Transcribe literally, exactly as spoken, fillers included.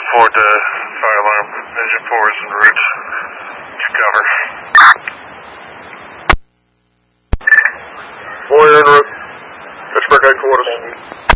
report the fire alarm. Engine four is en route to cover. Four en route. Pittsburgh headquarters.